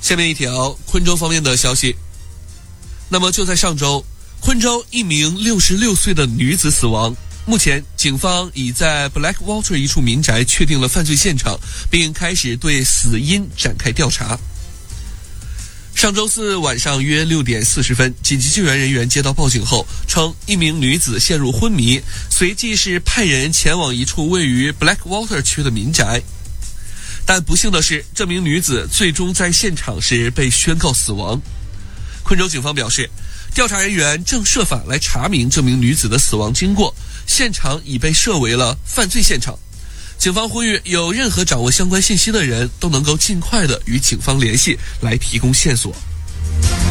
下面一条昆州方面的消息。那么就在上周，昆州一名66岁的女子死亡。目前警方已在 Blackwater 一处民宅确定了犯罪现场，并开始对死因展开调查。上周四晚上约6点40分，紧急救援人员接到报警后称一名女子陷入昏迷，随即是派人前往一处位于 Blackwater 区的民宅。但不幸的是，这名女子最终在现场是被宣告死亡。昆州警方表示，调查人员正设法来查明这名女子的死亡经过，现场已被设为了犯罪现场。警方呼吁有任何掌握相关信息的人都能够尽快的与警方联系，来提供线索。